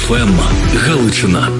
ФМ Галичина.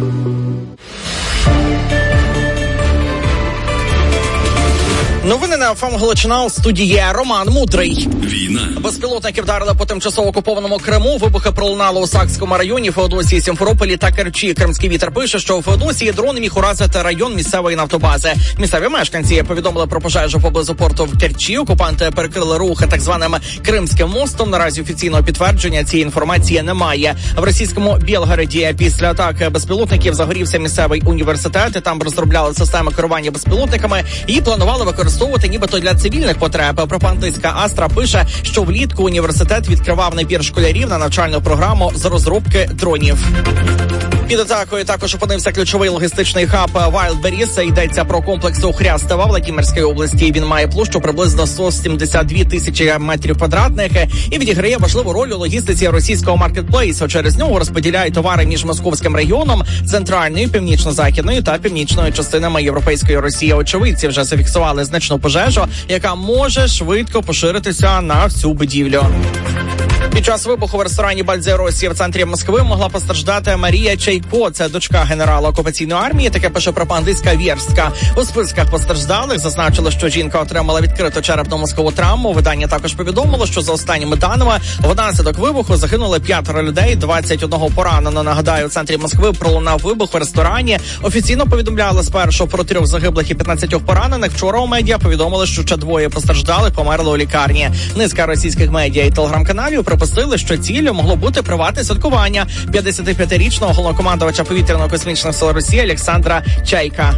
Новини на ФМ Галичина, у студії Роман Мудрий. Війна. Безпілотники вдарили по тимчасово окупованому Криму. Вибухи пролунали у Сакському районі, Феодосії, Сімферополі та Керчі. Кримський вітер пише, що у Феодосії дрон міг уразити район місцевої нафтобази. Місцеві мешканці повідомили про пожежу поблизу порту в Керчі. Окупанти перекрили рух так званим Кримським мостом. Наразі офіційного підтвердження цієї інформації немає. В російському Білгороді після атаки безпілотників загорівся місцевий університет. Там розробляли системи керування безпілотниками і планували використовувати нібито для цивільних потреб. Пропагандистська Астра пише, що влітку університет відкривав набір школярів на навчальну програму з розробки дронів. Під атакою також опинився ключовий логістичний хаб Wildberries. Йдеться про комплекс у Хрястова, Владимирській області. Він має площу приблизно 172 тисячі метрів квадратних і відіграє важливу роль у логістиці російського маркетплейсу. Через нього розподіляють товари між московським регіоном, центральною, північно-західною та північною частинами європейської Росії. Очевидці вже зафіксували значну пожежу, яка може швидко поширитися на всю будівлю. Під час вибуху в ресторані «Бальзеросі» в центрі Москви могла постраждати Марія Чайко. Це дочка генерала окупаційної армії. Таке пише пропагандистська Вєрстка. У списках постраждалих зазначили, що жінка отримала відкриту черепно-мозкову травму. Видання також повідомило, що за останніми даними внаслідок вибуху загинули 5 людей, 21 поранено. Нагадаю, у центрі Москви пролунав вибух в ресторані. Офіційно повідомляли спершу про 3 загиблих і 15 поранених. Вчора у медіа повідомили, що ще 2 постраждалих померли у лікарні. Низка російських медіа і телеграм-каналів припустили, що ціллю могло бути приватне святкування 55-річного головнокомандувача повітряно-космічних сил Росії Олександра Чайка.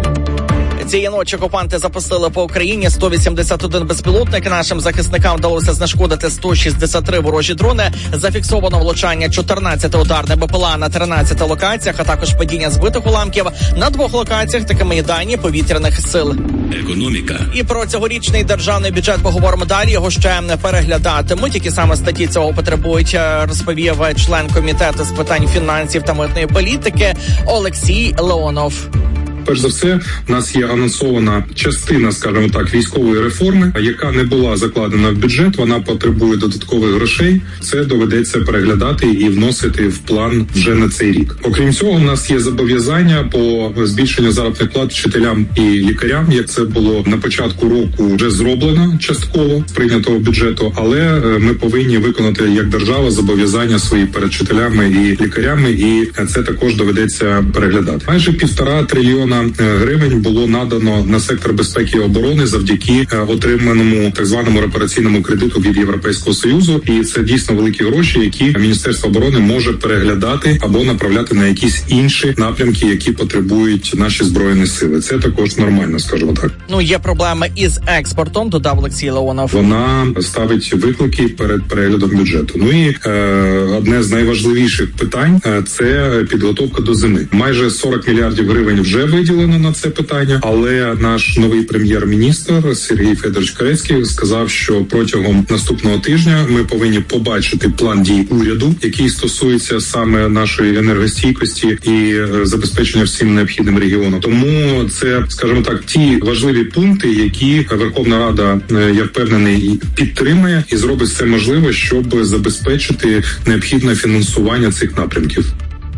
Цієї ночі окупанти запустили по Україні 181 безпілотник. Нашим захисникам вдалося знешкодити 163 ворожі дрони. Зафіксовано влучання 14 ударних БПЛА на 13 локаціях, а також падіння збитих уламків на 2 локаціях, такими є дані повітряних сил. Економіка. І про цьогорічний державний бюджет поговоримо далі. Його ще не переглядатимуть. Які саме статті цього потребують, розповів член комітету з питань фінансів та митної політики Олексій Леонов. Перш за все, в нас є анонсована частина, скажімо так, військової реформи, яка не була закладена в бюджет, вона потребує додаткових грошей. Це доведеться переглядати і вносити в план вже на цей рік. Окрім цього, у нас є зобов'язання по збільшенню заробітних плат вчителям і лікарям, як це було на початку року вже зроблено частково з прийнятого бюджету, але ми повинні виконати як держава зобов'язання свої перед вчителями і лікарями, і це також доведеться переглядати. Майже 1,5 трильйона гривень було надано на сектор безпеки і оборони завдяки отриманому так званому репараційному кредиту від Європейського Союзу. І це дійсно великі гроші, які Міністерство оборони може переглядати або направляти на якісь інші напрямки, які потребують наші збройні сили. Це також нормально, скажімо так. Ну, є проблеми із експортом, додав Олексій Леонов. Вона ставить виклики перед переглядом бюджету. Ну і одне з найважливіших питань – це підготовка до зими. Майже 40 мільярдів гривень вже виділено на це питання, але наш новий прем'єр-міністр Сергій Федорович Карецький сказав, що протягом наступного тижня ми повинні побачити план дій уряду, який стосується саме нашої енергостійкості і забезпечення всім необхідним регіоном. Тому це, скажімо так, ті важливі пункти, які Верховна Рада, я впевнений, підтримає і зробить все можливе, щоб забезпечити необхідне фінансування цих напрямків.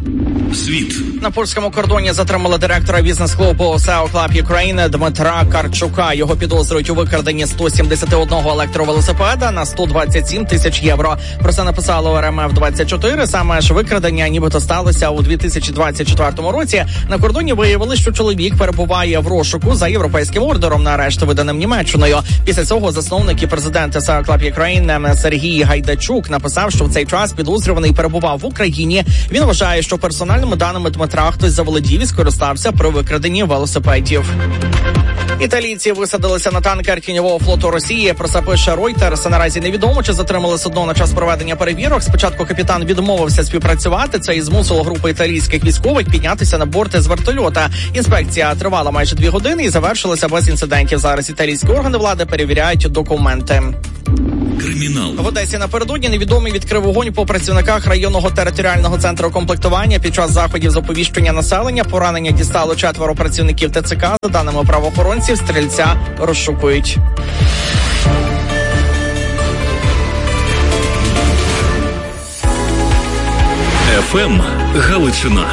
Світ. На польському кордоні затримали директора бізнес-клубу SEO Club Ukraine Дмитра Карчука. Його підозрюють у викраденні 171 електровелосипеда на 127 тисяч євро. Про це написало РМФ-24. Саме ж викрадення нібито сталося у 2024 році. На кордоні виявили, що чоловік перебуває в розшуку за європейським ордером на арешт, виданим Німеччиною. Після цього засновник і президент SEO Club Ukraine Сергій Гайдачук написав, що в цей час підозрюваний перебував в Україні. Він вважає, що персональними даними Дмитра хтось заволодів і скористався при викраденні велосипедів. Італійці висадилися на танкер тіньового флоту Росії. Про це пише Reuters. Наразі невідомо, чи затримали судно на час проведення перевірок. Спочатку капітан відмовився співпрацювати. Це і змусило групу італійських військових піднятися на борти з вертольота. Інспекція тривала майже 2 години і завершилася без інцидентів. Зараз італійські органи влади перевіряють документи. Кримінал. В Одесі напередодні невідомий відкрив вогонь по працівниках районного територіального центру комплектування. Під час заходів з оповіщення населення поранення дістало 4 працівників ТЦК. За даними правоохоронців, стрільця розшукують. ФМ Галичина.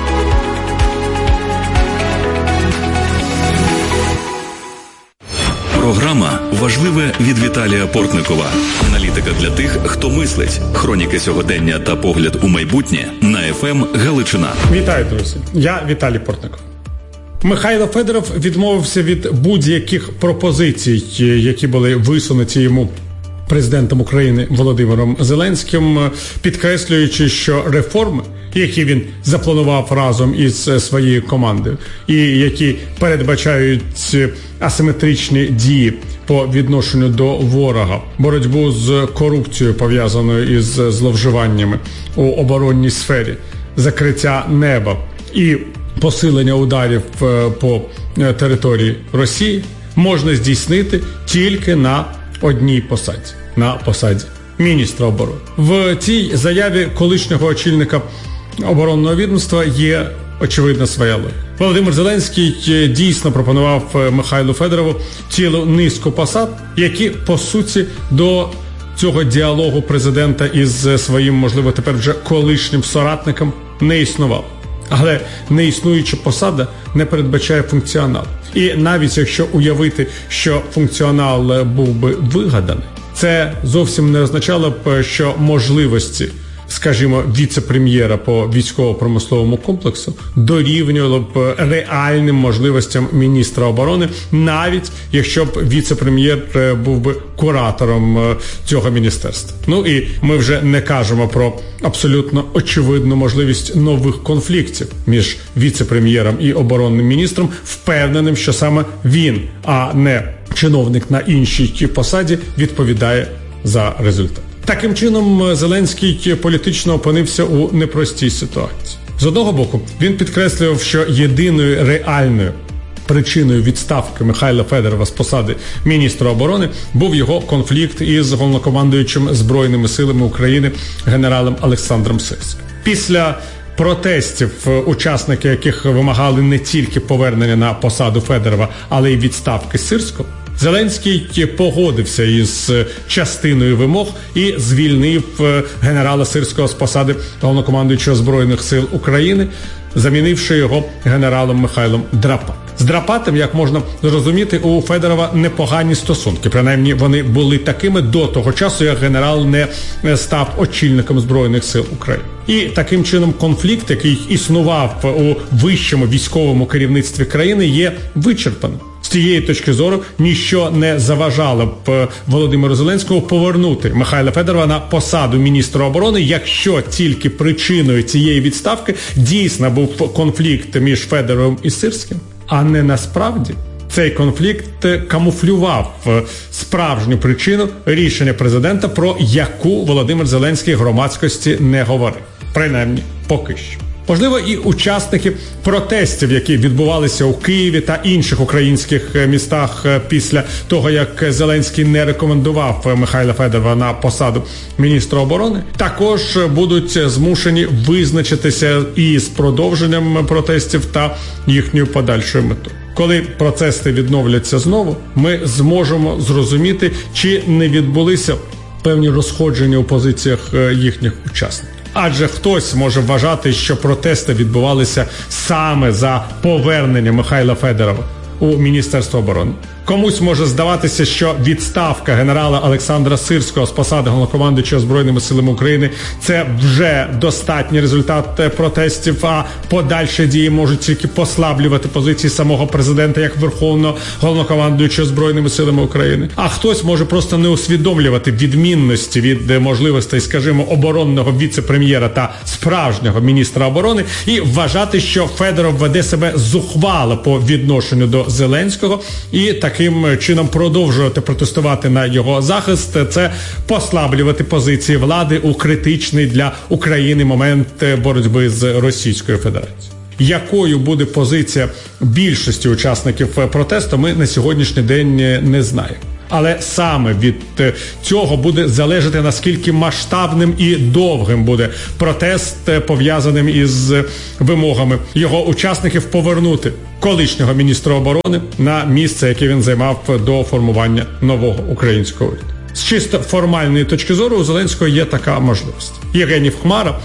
Програма «Важливе» від Віталія Портникова. Аналітика для тих, хто мислить. Хроніки сьогодення та погляд у майбутнє на ФМ Галичина. Вітаю, друзі. Я Віталій Портников. Михайло Федоров відмовився від будь-яких пропозицій, які були висунуті йому президентом України Володимиром Зеленським, підкреслюючи, що реформи, які він запланував разом із своєю командою, і які передбачають асиметричні дії по відношенню до ворога, боротьбу з корупцією, пов'язаною із зловживаннями у оборонній сфері, закриття неба і посилення ударів по території Росії, можна здійснити тільки на одній посаді, на посаді міністра оборони. В цій заяві колишнього очільника оборонного відомства є очевидна своя логіка. Володимир Зеленський дійсно пропонував Михайлу Федорову цілу низку посад, які, по суті, до цього діалогу президента із своїм, можливо, тепер вже колишнім соратником не існував. Але неіснуюча посада не передбачає функціонал. І навіть якщо уявити, що функціонал був би вигаданий, це зовсім не означало б, що можливості, скажімо, віце-прем'єра по військово-промисловому комплексу дорівнювало б реальним можливостям міністра оборони, навіть якщо б віце-прем'єр був би куратором цього міністерства. Ну і ми вже не кажемо про абсолютно очевидну можливість нових конфліктів між віце-прем'єром і оборонним міністром, впевненим, що саме він, а не чиновник на іншій посаді, відповідає за результат. Таким чином, Зеленський політично опинився у непростій ситуації. З одного боку, він підкреслював, що єдиною реальною причиною відставки Михайла Федорова з посади міністра оборони був його конфлікт із головнокомандуючим Збройними силами України генералом Олександром Сирським. Після протестів, учасники яких вимагали не тільки повернення на посаду Федорова, але й відставки Сирського, Зеленський погодився із частиною вимог і звільнив генерала Сирського з посади головнокомандуючого Збройних сил України, замінивши його генералом Михайлом Драпатом. З Драпатом, як можна зрозуміти, у Федорова непогані стосунки. Принаймні, вони були такими до того часу, як генерал не став очільником Збройних сил України. І таким чином конфлікт, який існував у вищому військовому керівництві країни, є вичерпаним. З цієї точки зору ніщо не заважало б Володимиру Зеленському повернути Михайла Федорова на посаду міністра оборони, якщо тільки причиною цієї відставки дійсно був конфлікт між Федоровим і Сирським, а не насправді цей конфлікт камуфлював справжню причину рішення президента, про яку Володимир Зеленський громадськості не говорив. Принаймні, поки що. Можливо, і учасники протестів, які відбувалися у Києві та інших українських містах після того, як Зеленський не рекомендував Михайла Федорова на посаду міністра оборони, також будуть змушені визначитися із продовженням протестів та їхньою подальшою метою. Коли протести відновляться знову, ми зможемо зрозуміти, чи не відбулися певні розходження у позиціях їхніх учасників. Адже хтось може вважати, що протести відбувалися саме за повернення Михайла Федорова у Міністерство оборони. Комусь може здаватися, що відставка генерала Олександра Сирського з посади головнокомандуючого Збройними силами України – це вже достатній результат протестів, а подальші дії можуть тільки послаблювати позиції самого президента як верховного головнокомандуючого Збройними силами України. А хтось може просто не усвідомлювати відмінності від можливостей, скажімо, оборонного віце-прем'єра та справжнього міністра оборони і вважати, що Федоров веде себе зухвало по відношенню до Зеленського і таким чином продовжувати протестувати на його захист – це послаблювати позиції влади у критичний для України момент боротьби з Російською Федерацією. Якою буде позиція більшості учасників протесту, ми на сьогоднішній день не знаємо. Але саме від цього буде залежати, наскільки масштабним і довгим буде протест, пов'язаним із вимогами його учасників повернути колишнього міністра оборони на місце, яке він займав до формування нового українського уряду. З чисто формальної точки зору у Зеленського є така можливість. Євгеній Хмара,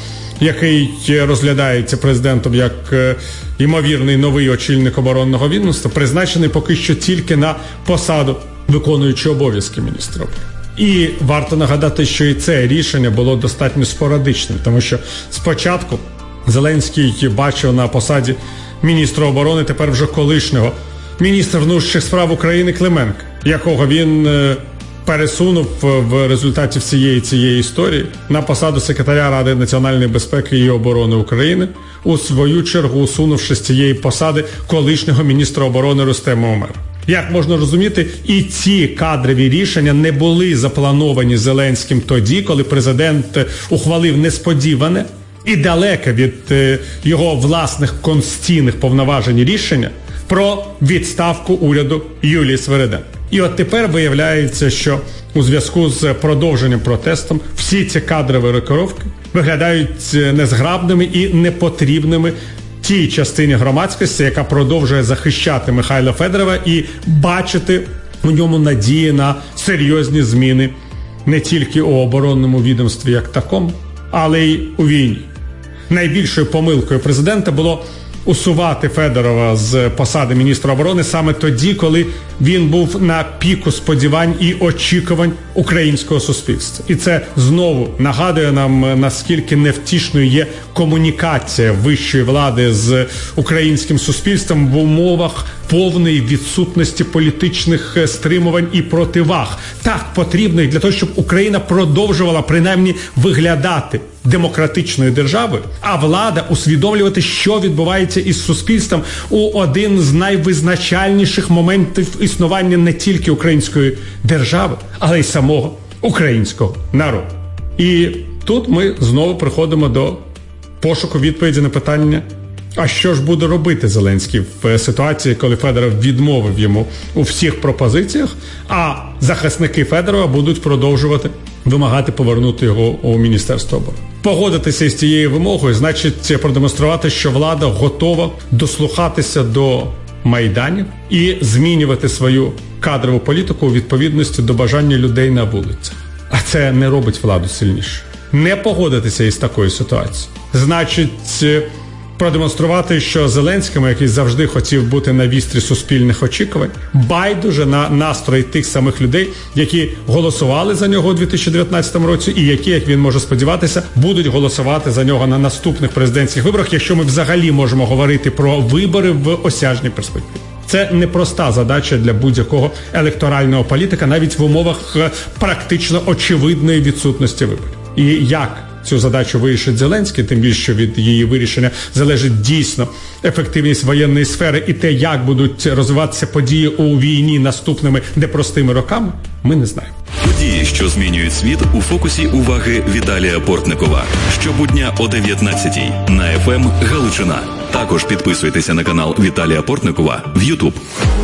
який розглядається президентом як ймовірний новий очільник оборонного відомства, призначений поки що тільки на посаду виконуючого обов'язки міністра оборони. І варто нагадати, що і це рішення було достатньо спорадичним, тому що спочатку Зеленський бачив на посаді міністра оборони тепер вже колишнього міністра внутрішніх справ України Клименка, якого він пересунув в результаті всієї цієї історії на посаду секретаря Ради національної безпеки і оборони України, у свою чергу усунувши з цієї посади колишнього міністра оборони Рустема Умєрова. Як можна розуміти, і ці кадрові рішення не були заплановані Зеленським тоді, коли президент ухвалив несподіване і далеке від його власних конституційних повноважень рішення про відставку уряду Юлії Свириденко. І от тепер виявляється, що у зв'язку з продовженням протестом всі ці кадрові рокировки виглядають незграбними і непотрібними тій частині громадськості, яка продовжує захищати Михайла Федорова і бачити у ньому надії на серйозні зміни не тільки у оборонному відомстві як такому, але й у війні. Найбільшою помилкою президента було усувати Федорова з посади міністра оборони саме тоді, коли він був на піку сподівань і очікувань українського суспільства. І це знову нагадує нам, наскільки невтішною є комунікація вищої влади з українським суспільством в умовах повної відсутності політичних стримувань і противаг. Так потрібно і для того, щоб Україна продовжувала принаймні виглядати демократичною державою, а влада усвідомлювати, що відбувається із суспільством у один з найвизначальніших моментів існування не тільки української держави, але й самого українського народу. І тут ми знову приходимо до пошуку відповіді на питання, а що ж буде робити Зеленський в ситуації, коли Федоров відмовив йому у всіх пропозиціях, а захисники Федорова будуть продовжувати вимагати повернути його у Міністерство оборони. Погодитися із цією вимогою значить продемонструвати, що влада готова дослухатися до майданів і змінювати свою кадрову політику у відповідності до бажання людей на вулицях. А це не робить владу сильніше. Не погодитися із такою ситуацією значить продемонструвати, що Зеленському, який завжди хотів бути на вістрі суспільних очікувань, байдуже на настрої тих самих людей, які голосували за нього у 2019 році і які, як він може сподіватися, будуть голосувати за нього на наступних президентських виборах, якщо ми взагалі можемо говорити про вибори в осяжній перспективі. Це непроста задача для будь-якого електорального політика, навіть в умовах практично очевидної відсутності виборів. І як цю задачу вирішить Зеленський, тим більше, що від її вирішення залежить дійсно ефективність воєнної сфери і те, як будуть розвиватися події у війні наступними непростими роками, ми не знаємо. Події, що змінюють світ, у фокусі уваги Віталія Портникова. Щобудня о 19-й на FM Галичина. Також підписуйтеся на канал Віталія Портникова в YouTube.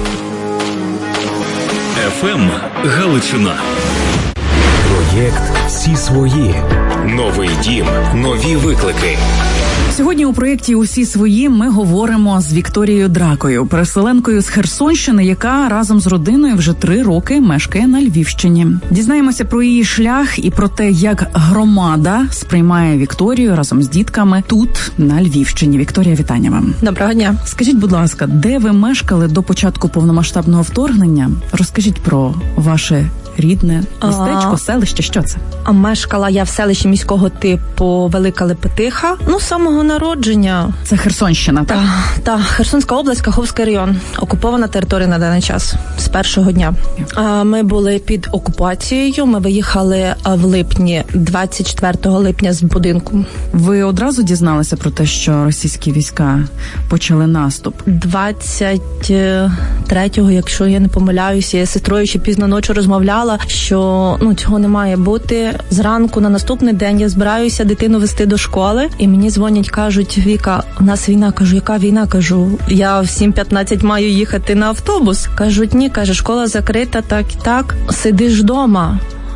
FM Галичина. Проєкт «Всі свої». Новий дім, нові виклики. Сьогодні у проєкті «Усі свої» ми говоримо з Вікторією Дракою, переселенкою з Херсонщини, яка разом з родиною вже 3 роки мешкає на Львівщині. Дізнаємося про її шлях і про те, як громада сприймає Вікторію разом з дітками тут, на Львівщині. Вікторія, вітання вам. Доброго дня. Скажіть, будь ласка, де ви мешкали до початку повномасштабного вторгнення? Розкажіть про ваше рідне містечко, селище, що це? Мешкала я в селищі міського типу Велика Лепетиха, з самого народження. Це Херсонщина, так? Так, Херсонська область, Каховський район. Окупована територія на даний час, з першого дня. Ми були під окупацією, ми виїхали в липні, 24 липня з будинку. Ви одразу дізналися про те, що російські війська почали наступ? 23-го, якщо я не помиляюся, я з сестрою ще пізно ночі розмовляла, що цього не має бути. Зранку на наступний день я збираюся дитину вести до школи, і мені дзвонять, кажуть: Віка, у нас війна. Кажу, яка війна? Кажу, я в 7:15 маю їхати на автобус. Кажуть, ні, каже, школа закрита, так і так. Сидиш вдома.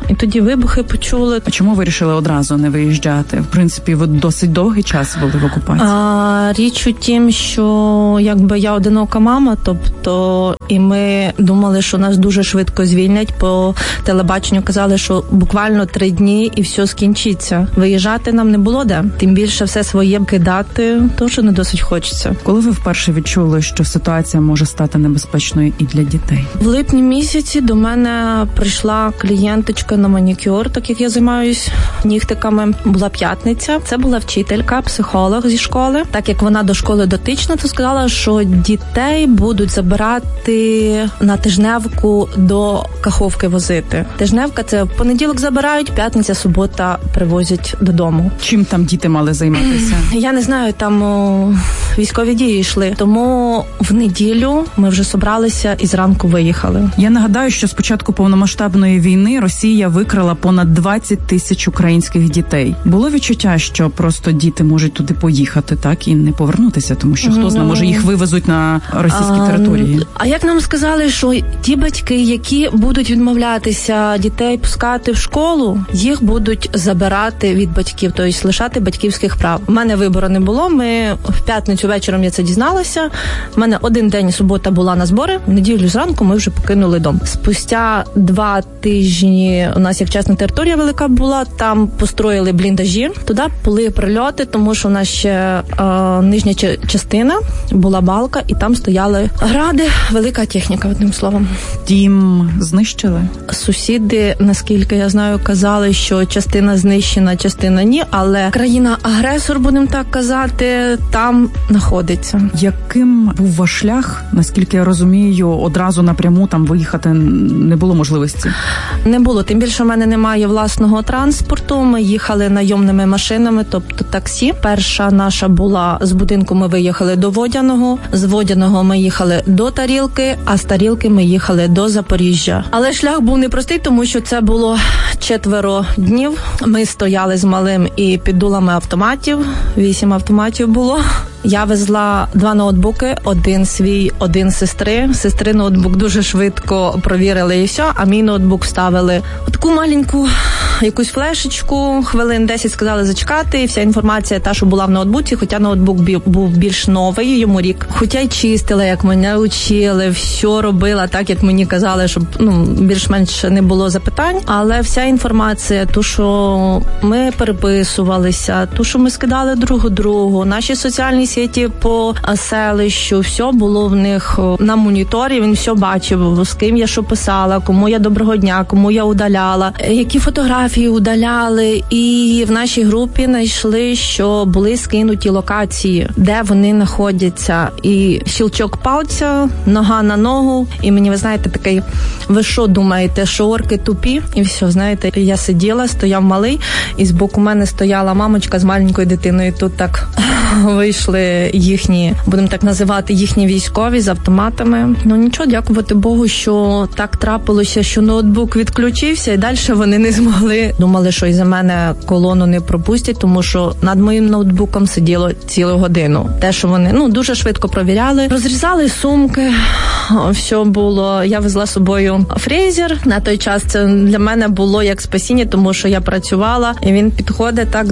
і тоді вибухи почули. А чому ви вирішили одразу не виїжджати? В принципі, ви досить довгий час були в окупації. Річ у тім, що якби я одинока мама, тобто і ми думали, що нас дуже швидко звільнять. По телебаченню казали, що буквально 3 дні і все скінчиться. Виїжджати нам не було де. Тим більше все своє кидати, то що не досить хочеться. Коли ви вперше відчули, що ситуація може стати небезпечною і для дітей? В липні місяці до мене прийшла клієнточка на манікюр, так як я займаюсь нігтиками. Була п'ятниця. Це була вчителька, психолог зі школи. Так як вона до школи дотична, то сказала, що дітей будуть забирати на тижневку до Каховки возити. Тижневка – це в понеділок забирають, п'ятниця, субота привозять додому. Чим там діти мали займатися? Я не знаю, там військові дії йшли. Тому в неділю ми вже собралися і зранку виїхали. Я нагадаю, що з початку повномасштабної війни Росія викрала понад 20 тисяч українських дітей. Було відчуття, що просто діти можуть туди поїхати, так, і не повернутися, тому що хто знає, може їх вивезуть на російські території. А як нам сказали, що ті батьки, які будуть відмовлятися дітей пускати в школу, їх будуть забирати від батьків, тобто лишати батьківських прав. У мене вибору не було, ми в п'ятницю вечором я це дізналася. У мене один день, субота була на збори, в неділю зранку ми вже покинули дом. Спустя 2 тижні у нас, як чесна територія велика була, там построїли бліндажі, туди були прильоти, тому що у нас ще нижня частина була балка, і там стояли гради, велика техніка, одним словом. Дім знищили? Сусіди, наскільки я знаю, казали, що частина знищена, частина ні, але країна-агресор, будемо так казати, там знаходиться. Яким був ваш шлях? Наскільки я розумію, одразу напряму там виїхати не було можливості? Не було. Тим більше в мене немає власного транспорту. Ми їхали найомними машинами, тобто таксі. Перша наша була з будинку, ми виїхали до Водяного. З Водяного ми їхали до Тарілки, а з Тарілки ми їхали до Запоріжжя. Але шлях був непростий, тому що це було 4 днів. Ми стояли з малим і під дулами автоматів. 8 автоматів було. Я везла 2 ноутбуки, один свій, один сестри. Сестри ноутбук дуже швидко провірили і все, а мій ноутбук вставили таку маленьку якусь флешечку, хвилин 10 сказали зачекати, і вся інформація та, що була в ноутбуці, хоча ноутбук був більш новий, йому рік. Хоча й чистила, як мене учили, все робила так, як мені казали, щоб більш-менш не було запитань, але вся інформація, ту, що ми переписувалися, ту, що ми скидали друг другу, наші соціальні сеті по селищу, все було в них на моніторі, він все бачив, з ким я що писала, кому я доброго дня, кому я удаляла, які фотографії удаляли, і в нашій групі знайшли, що були скинуті локації, де вони знаходяться, і щелчок пальця, нога на ногу, і мені, ви знаєте, такий, ви що думаєте, що орки тупі? І все, знаєте, я сиділа, стояв малий, і збоку мене стояла мамочка з маленькою дитиною, тут так вийшли їхні, будемо так називати, їхні військові з автоматами. Нічого, дякувати Богу, що так трапилося, що ноутбук відключився, і далі вони не змогли. Думали, що із-за мене колону не пропустять, тому що над моїм ноутбуком сиділо цілу годину. Те, що вони, дуже швидко провіряли. Розрізали сумки, все було. Я везла з собою фрезер. На той час це для мене було як спасіння, тому що я працювала, і він підходить так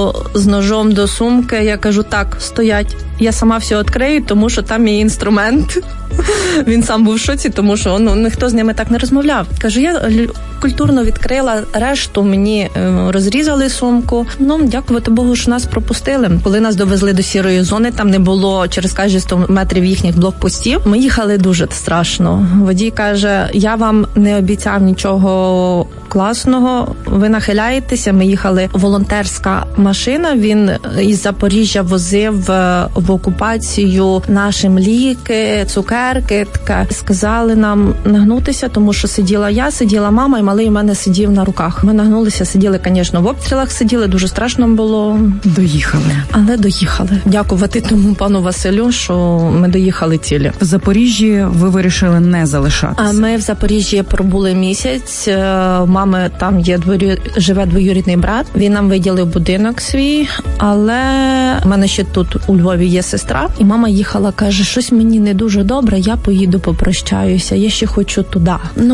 з ножом до сумки. Я кажу, так, стоять. Я сама все відкрию, тому що там є інструмент. Він сам був в шоці, тому що ніхто з ними так не розмовляв. Кажу, я культурно відкрила, решту мені розрізали сумку. Дякувати Богу, що нас пропустили. Коли нас довезли до сірої зони, там не було через кожні 100 метрів їхніх блокпостів. Ми їхали дуже страшно. Водій каже, я вам не обіцяв нічого класного, ви нахиляєтеся. Ми їхали, волонтерська машина, він із Запоріжжя возив в окупацію нашим ліки, цукерки, таке. Сказали нам нагнутися, тому що сиділа я, сиділа мама, і малий у мене сидів на руках. Ми нагнулися, сиділи, звісно, в обстрілах сиділи, дуже страшно було. Доїхали. Але доїхали. Дякувати тому пану Василю, що ми доїхали цілі. В Запоріжжі ви вирішили не залишатися? Ми в Запоріжжі пробули місяць. Мама мами там живе двоюрідний брат. Він нам виділив будинок свій, але в мене ще тут у Львові є сестра. І мама їхала, каже, щось мені не дуже добре, я поїду попрощаюся, я ще хочу туди.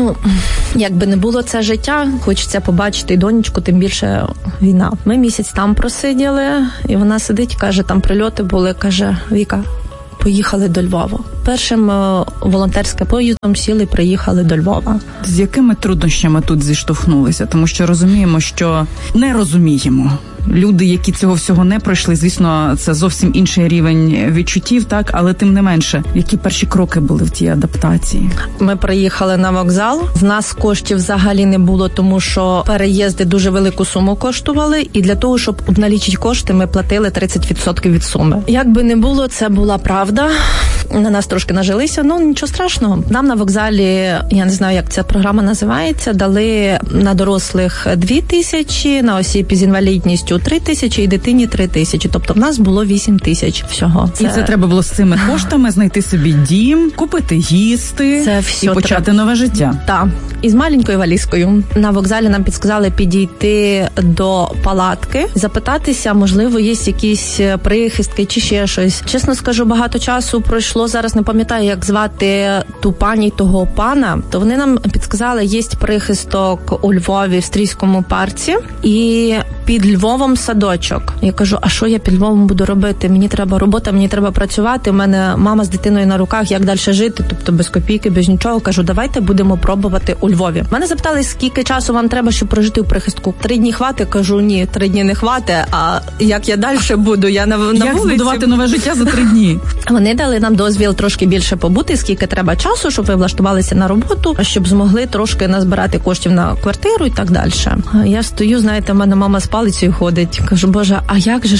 Якби не було це життя, хочеться побачити і донечку, тим більше війна. Ми місяць там просиділи, і вона сидить, каже, там прильоти були, каже, Віка, поїхали до Львова. Першим волонтерським поїздом сіли, приїхали до Львова. З якими труднощами тут зіштовхнулися? Тому що розуміємо, що не розуміємо. Люди, які цього всього не пройшли, звісно, це зовсім інший рівень відчуттів, так, але тим не менше, які перші кроки були в тій адаптації? Ми приїхали на вокзал. В нас коштів взагалі не було, тому що переїзди дуже велику суму коштували, і для того, щоб обналічити кошти, ми платили 30% від суми. Як би не було, це була правда. На нас трошки нажилися, нічого страшного. Нам на вокзалі, я не знаю, як ця програма називається, дали на дорослих 2 тисячі, на осіб з інвалідністю 3 тисячі і дитині 3 тисячі. Тобто в нас було 8 тисяч всього. І це треба було з цими коштами знайти собі дім, купити їсти і почати нове життя. Так. І з маленькою валізкою. На вокзалі нам підсказали підійти до палатки, запитатися, можливо, є якісь прихистки чи ще щось. Чесно скажу, багато часу пройшло, зараз не пам'ятаю, як звати ту пані, того пана, то вони нам підсказали, є прихисток у Львові, в Стрийському парці, і під Львовом садочок. Я кажу, а що я під Львовом буду робити? Мені треба робота, мені треба працювати, у мене мама з дитиною на руках, як далі жити? Тобто без копійки, без нічого. Кажу, давайте будемо пробувати у Львові. Мене запитали, скільки часу вам треба, щоб прожити у прихистку? 3 дні хватить? Кажу, ні, 3 дні не хватить, а як я далі буду? Я на вулиці. Як збудувати нове життя за 3 дні? Вони дали нам дозвіл трошки більше побути, скільки треба часу, щоб ви влаштувалися на роботу, щоб змогли трошки назбирати коштів на квартиру і так далі. Я стою, знаєте, в мене мама з палицею ходить. Кажу, Боже, а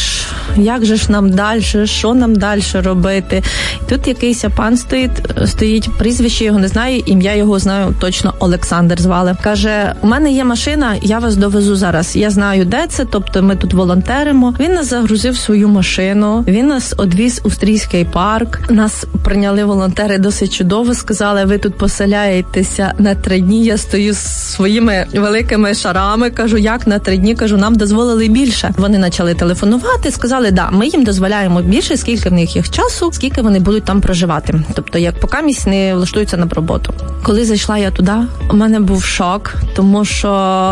як же ж нам далі? Що нам далі робити? І тут якийсь пан стоїть, прізвище його не знаю, ім'я його знаю точно, Олександр звали. Каже, у мене є машина, я вас довезу зараз. Я знаю, де це, тобто ми тут волонтеримо. Він нас загрузив в свою машину, він нас одвіз у Стрийський парк. Нас прийняли волонтери досить чудово, сказали, ви тут поселяєтеся на 3 дні. Я стою з своїми великими шарами, кажу, як на 3 дні? Кажу, нам дозволили більше. Вони почали телефонувати, сказали, да, ми їм дозволяємо більше, скільки в них є часу, скільки вони будуть там проживати. Тобто, як поки місць не влаштуються на роботу. Коли зайшла я туди, у мене був шок, тому що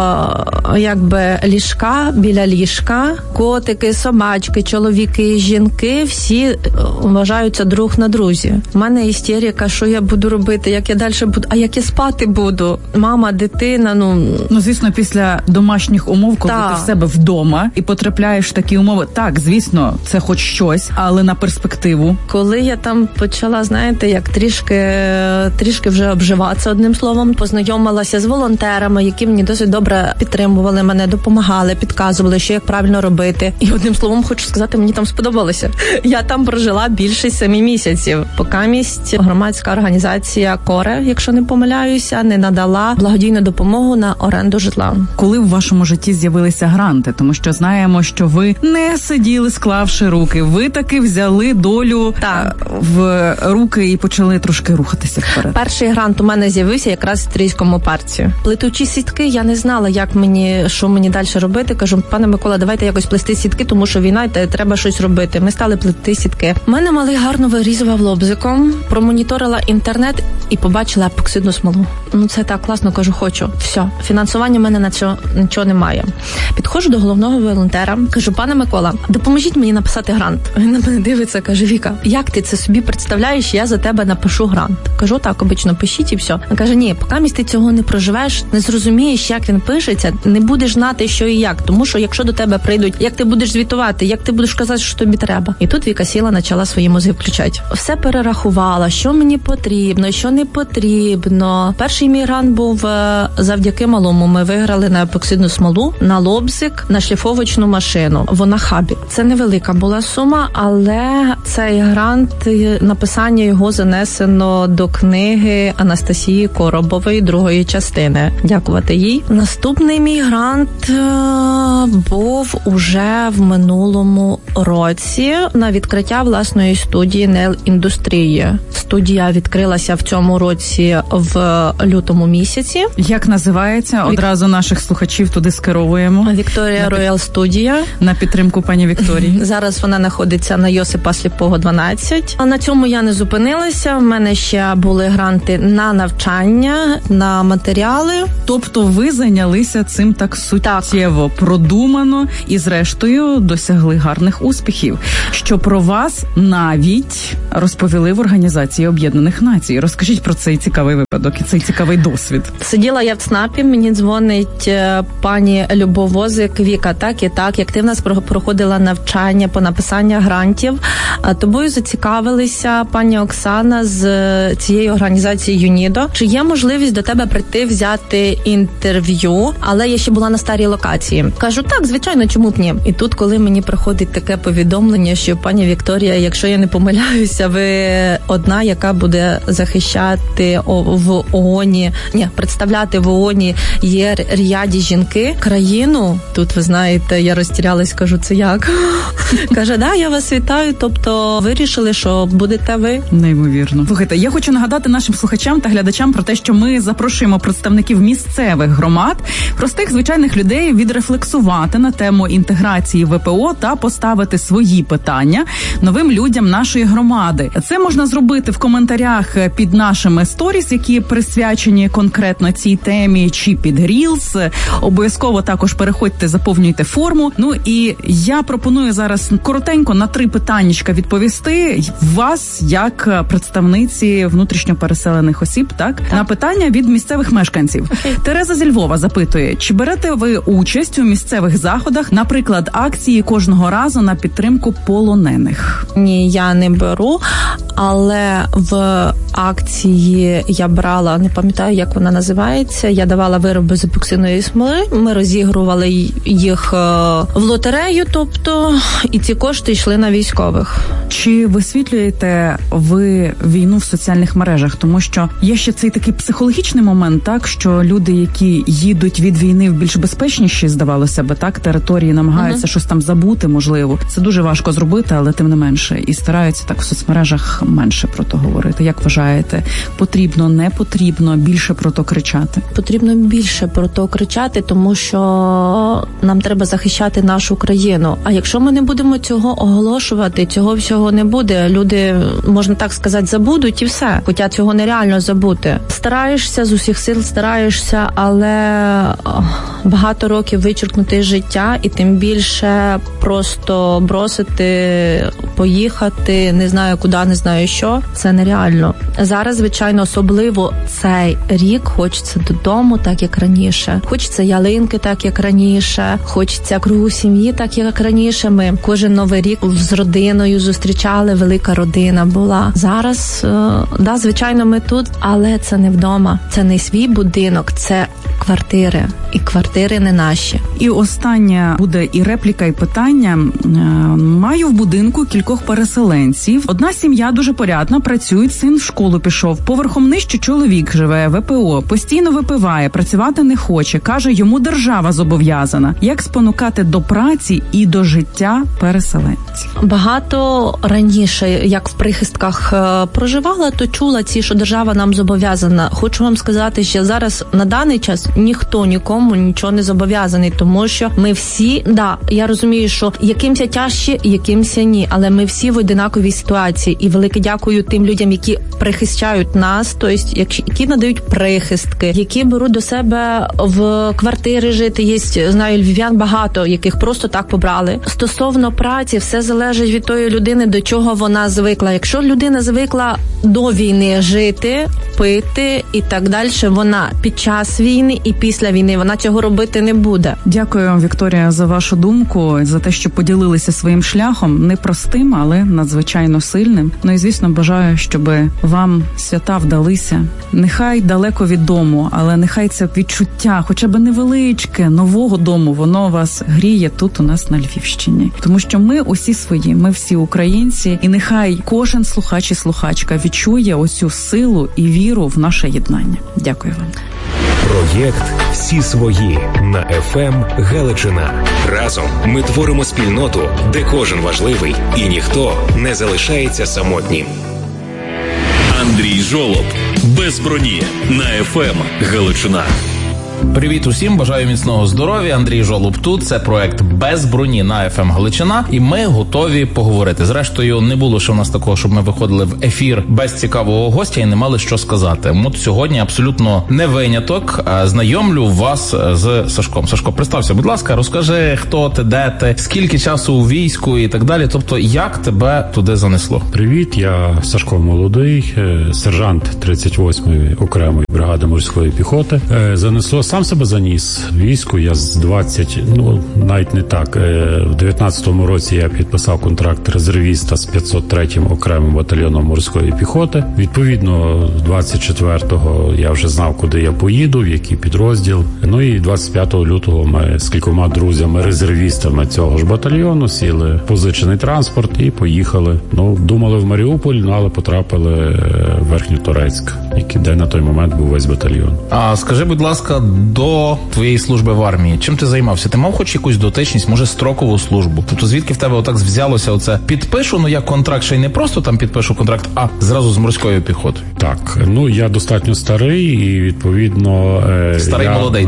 якби ліжка біля ліжка, котики, собачки, чоловіки, жінки, всі вважаються друг на друзі. У мене істерика, що я буду робити, як я далі буду, а як я спати буду? Мама, дитина, звісно, після домашніх умов, коли ти в себе вдома і потрапляєш в такі умови, так, звісно, це хоч щось, але на перспективу. Коли я там почала, знаєте, як трішки вже обживатися, одним словом, познайомилася з волонтерами, які мені досить добре підтримували мене, допомагали, підказували, що як правильно робити. І одним словом, хочу сказати, мені там сподобалося. Я там прожила більше 7 місяців. Покамість громадська організація «Коре», якщо не помиляюся, не надала благодійну допомогу на оренду житла. Коли в вашому житті з'явилися гранти? Тому що знаємо, що ви не сиділи, склавши руки. Ви таки взяли долю в руки і почали трошки рухатися вперед. Перший грант у мене з'явився якраз в Стрийському парці. Плетучі сітки, я не знала, що мені далі робити. Кажу, пане Микола, давайте якось плести сітки, тому що війна, треба щось робити. Ми стали плести сітки. Мене малий гарно вирізував лобзиком, промоніторила інтернет і побачила епоксидну смолу. Це так класно, кажу, хочу. Все, фінансування в мене на нічого немає. Підходжу до головного волонтера, кажу, пане Микола, допоможіть мені написати грант. Він на мене дивиться, каже, Віка, як ти це собі представляєш, я за тебе напишу грант. Кажу, так, обично пишіть і все. Він каже, ні, поки ти цього не проживеш, не зрозумієш, як він пишеться, не будеш знати, що і як. Тому що якщо до тебе прийдуть, як ти будеш звітувати, як ти будеш казати, що тобі треба. І тут Віка сіла, почала свої мозги включати. Все перерахувала, що мені потрібно, що не потрібно. Перший мій грант був завдяки малому. Ми виграли на епоксидну смолу, на лобзик, на шліфовочну машину. Вона хабі. Це невелика була сума, але цей грант, написання його занесено до книги Анастасії Коробової, 2-ї частини. Дякувати їй. Наступний мій грант був уже в минулому році на відкриття власної студії «Нейл Індустрії». Студія відкрилася в цьому цьому році в лютому місяці. Як називається? Одразу наших слухачів туди скеровуємо. Вікторія Роял Студія. На підтримку пані Вікторії. Зараз вона знаходиться на Йосипа Сліпого, 12. А на цьому я не зупинилася. В мене ще були гранти на навчання, на матеріали. Тобто ви зайнялися цим так суттєво, продумано і зрештою досягли гарних успіхів. Що про вас навіть розповіли в Організації Об'єднаних Націй. Розкажіть про цей цікавий випадок і цей цікавий досвід. Сиділа я в ЦНАПі, мені дзвонить пані Любовозик: Віка, так і так, як ти в нас проходила навчання по написанню грантів, тобою зацікавилися пані Оксана з цієї організації ЮНІДО. Чи є можливість до тебе прийти, взяти інтерв'ю? Але я ще була на старій локації. Кажу, так, звичайно, чому б ні? І тут, коли мені приходить таке повідомлення, що пані Вікторія, якщо я не помиляюся, ви одна, яка буде захищати в ООНі, представляти в ООНі є Ріаді жінки, країну. Тут, ви знаєте, я розтірялась, кажу, це як? Каже, да, я вас вітаю, тобто вирішили, що будете ви. Неймовірно. Слухайте, я хочу нагадати нашим слухачам та глядачам про те, що ми запрошуємо представників місцевих громад, простих звичайних людей відрефлексувати на тему інтеграції ВПО та поставити свої питання новим людям нашої громади. Це можна зробити в коментарях під нашими сторіс, які присвячені конкретно цій темі, чи під Рілс. Обов'язково також переходьте, заповнюйте форму. Ну і я пропоную зараз коротенько на 3 питаннячка відповісти вас, як представниці внутрішньо переселених осіб, так? На питання від місцевих мешканців. Тереза зі Львова запитує, чи берете ви участь у місцевих заходах, наприклад, акції кожного разу на підтримку полонених? Ні, я не беру, але в акції я брала, не пам'ятаю, як вона називається, я давала вироби з епоксидної смоли, ми розігрували їх в лотерею, тобто, і ці кошти йшли на військових. Чи висвітлюєте ви війну в соціальних мережах? Тому що є ще цей такий психологічний момент, так, що люди, які їдуть від війни в більш безпечніші, здавалося би, так, території, намагаються щось там забути, можливо. Це дуже важко зробити, але тим не менше. І стараються так в соцмережах менше про то говорити. Як вважаєте, потрібно, не потрібно більше про то кричати? Потрібно більше про то кричати, тому що нам треба захищати нашу країну. А якщо ми не будемо цього оголошувати, цього всього не буде. Люди, можна так сказати, забудуть і все. Хоча цього нереально забути. Стараєшся, з усіх сил стараєшся, але багато років вичеркнути з життя і тим більше просто бросити, поїхати, не знаю куди, не знаю що. Це нереально. Зараз, звичайно, особливо цей рік хочеться додому, так як раніше. Хочеться ялинки, так як раніше. Хочеться кругу сім'ї, так як раніше. Ми кожен новий рік з родиною зустрічали, велика родина була. Зараз, да, звичайно, ми тут, але це не вдома. Це не свій будинок, це квартири. І квартири не наші. І останнє буде і репліка, і питання. Маю в будинку кількох переселенців. Одна сім'я дуже порядна, працюють, син в школу пішов. Поверхом нижче чоловік живе, ВПО, постійно випиває, працювати не хоче. Каже, йому держава зобов'язана. Як спонукати до праці і до життя переселенців? Багато раніше, як в прихистках проживала, то чула що держава нам зобов'язана. Хочу вам сказати, що зараз на даний час ніхто нікому нічого не зобов'язаний, тому що ми всі, да, я розумію, що якимся тяжче, якимся ні, але ми всі в одинаковій ситуації. І велике дякую тим людям, які прихищають нас, тобто які надають прихистки, які беруть до себе в квартири жити. Є, знаю, львів'ян багато, яких просто так побрали. Стосовно праці, все залежить від тої людини, до чого вона звикла. Якщо людина звикла до війни жити, пити і так далі, вона під час війни і після війни вона цього робити не буде. Дякую вам, Вікторія, за вашу думку, за те, що поділилися своїм шляхом, непростим, але надзвичайно сильним. Ну і, звісно, бажаю, щоб вам свята вдалися. Нехай далеко від дому, але нехай це відчуття, хоча б невеличке, нового дому, воно вас гріє тут у нас на Львівщині. Тому що ми усі свої, ми всі українці, і нехай кожен слухач і слухачка відчує оцю силу і віру в наше єднання. Дякую вам. Проєкт «Всі свої» на ФМ Галичина. Разом ми творимо спільноту, де кожен важливий і ніхто не залишається самотнім. Андрій Жолоб Без броні на ФМ Галичина. Привіт усім, бажаю міцного здоров'я. Андрій Жолоб тут. Це проект «Без броні» на ФМ Галичина. І ми готові поговорити. Зрештою, не було ще у нас такого, щоб ми виходили в ефір без цікавого гостя і не мали що сказати. От сьогодні абсолютно не виняток. Знайомлю вас з Сашком. Сашко, представся, будь ласка, розкажи, хто ти, де ти, скільки часу у війську і так далі. Тобто, як тебе туди занесло? Привіт, я Сашко Молодий, сержант 38-ї окремої бригади морської піхоти. Занесло, сам себе заніс в війську. Я з 20, навіть не так, в 19-му році я підписав контракт резервіста з 503-м окремим батальйоном морської піхоти. Відповідно, 24-го я вже знав, куди я поїду, в який підрозділ. Ну і 25 лютого ми з кількома друзями-резервістами цього ж батальйону сіли в позичений транспорт і поїхали. Думали в Маріуполь, але потрапили в Верхньоторецьк, де на той момент був весь батальйон. А скажи, будь ласка, до твоєї служби в армії, чим ти займався? Ти мав хоч якусь дотичність, може строкову службу? Тобто звідки в тебе отак взялося оце підпишу, я контракт ще й не просто там підпишу контракт, а зразу з морською піхотою? Так, я достатньо старий і відповідно... Старий молодий,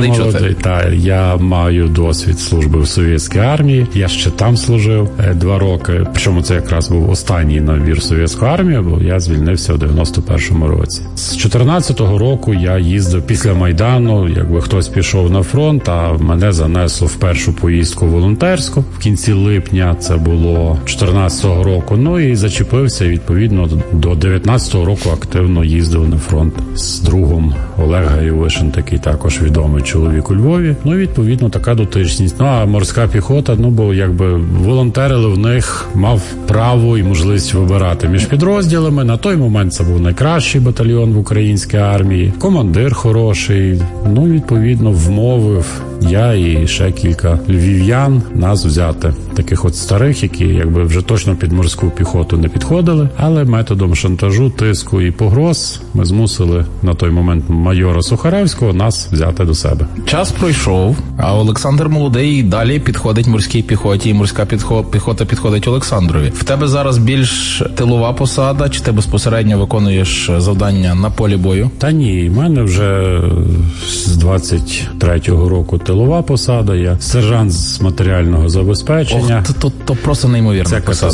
я маю досвід служби в совєтській армії, я ще там служив 2 роки, причому це якраз був останній набір в совєтську армію, бо я звільнився в 91-му році. З 14-го року я їздив після Майдану, якби хтось пішов на фронт, а мене занесло в першу поїздку волонтерську. В кінці липня це було 14-го року. І зачепився, відповідно, до 19-го року активно їздив на фронт з другом Олег Гаєвишин, такий також відомий чоловік у Львові. Відповідно, така дотичність. А морська піхота, бо якби волонтерили в них, мав право і можливість вибирати між підрозділами. На той момент це був найкращий батальйон в українській армії, командир хороший. Відповідно, вмовив я і ще кілька львів'ян нас взяти. Таких от старих, які якби вже точно під морську піхоту не підходили, але методом шантажу, тиску і погроз ми змусили на той момент майора Сухаревського нас взяти до себе. Час пройшов, а Олександр Молодий далі підходить морській піхоті, і морська піхота підходить Олександрові. В тебе зараз більш тилова посада, чи ти безпосередньо виконуєш завдання на полі бою? Та ні, в мене вже з 23-го року тилова посада, я сержант з матеріального забезпечення. То просто неймовірна це посада.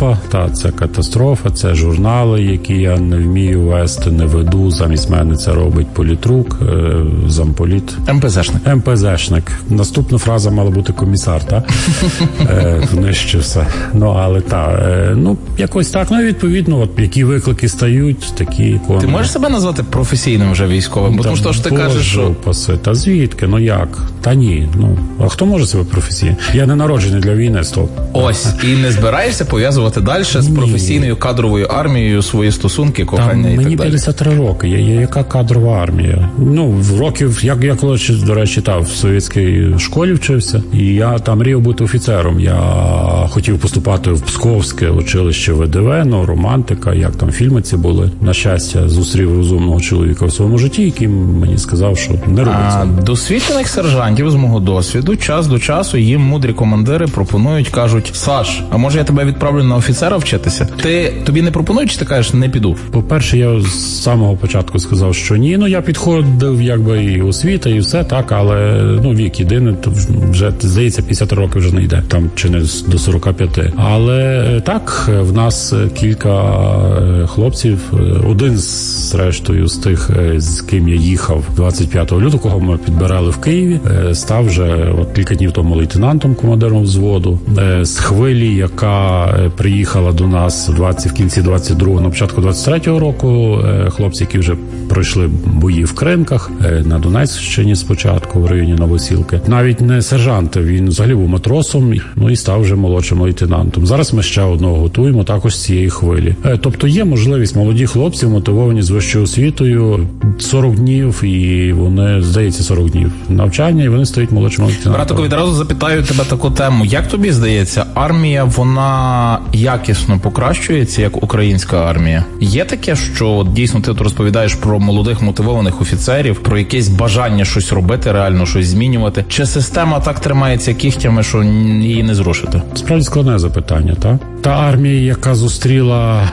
Це катастрофа, це журнали, які я не вмію вести, не веду, замість мене це робить політрук, замполіт. МПЗшник. Наступна фраза мала бути комісар, так? Нижче все. Але якось так, відповідно, які виклики стають, такі... Ти можеш себе назвати професійним вже військовим? Тому що ж ти кажеш, що... Та звідки? Як? Та ні. А хто може себе професійно? Я не народжений для війни, стоп. Ось. І не збираєшся пов'язувати далі з професійною кадровою армією свої стосунки, кохання і так далі? Мені 53 роки. Яка кадрова армія? Років, я коли, до речі, в совєтській школі вчився, і я там мріяв бути офіцером. Я хотів поступати в Псковське училище ВДВ, романтика, як там фільми ці були. На щастя, зустрів розумного чоловіка в своєму житті, який мені сказав, що не робиться. Досвідчених сержантів, з мого досвіду, час до часу їм мудрі командири пропонують, кажуть: Саш, а може я тебе відправлю на офіцера вчитися? Тобі не пропонують, чи ти кажеш, не піду? По-перше, я з самого початку сказав, що ні. Я підходив, якби і освіта, і все так, але вік єдиний, то вже, здається, 50 років вже не йде, там чи не до 45. Але так, в нас кілька хлопців, один зрештою з тих, з ким я їхав 25 лютого, кого ми підбирали в Києві, став вже кілька днів тому лейтенантом, командиром взводу. З хвилі, яка приїхала до нас в кінці 22-го, на початку 23-го року, хлопці, які вже пройшли бої в Кринках, на Донеччині спочатку, в районі Новосілки. Навіть не сержант, він взагалі був матросом, і став вже молодшим лейтенантом. Зараз ми ще одного готуємо, також з цієї хвилі. Тобто є можливість, молоді хлопці, мотивовані з вищою освітою, 40 днів, і вони, здається, 40 днів навчання, і вони стають молодшими лейтенантами. Братику, відразу запитаю тебе таку тему. Як тобі здається, армія, вона якісно покращується, як українська армія? Є таке, що дійсно ти розповідаєш про молодих мотивованих офіцерів, про якесь бажання щось робити, реально щось змінювати? Чи система так тримається кігтями, що її не зрушити? Справді складне запитання, так? Та армія, яка зустріла